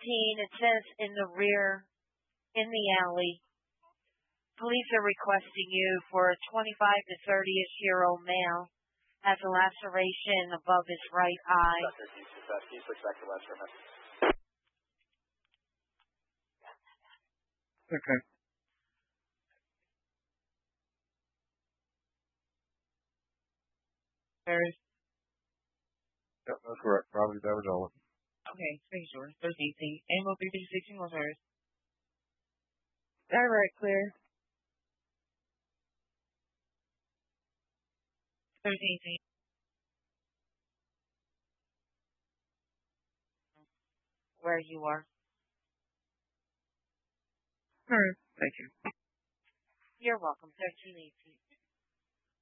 it says in the rear, in the alley, police are requesting you for a 25 to 30-ish-year-old male. Has a laceration above his right eye. Can you switch back to left for a minute? Okay. First. Yep, that's correct. Probably that was all. Okay, pretty sure. 1318. Ammo 356 was hers. Direct clear. 1318. Where you are. All right. Thank you. You're welcome. 1318.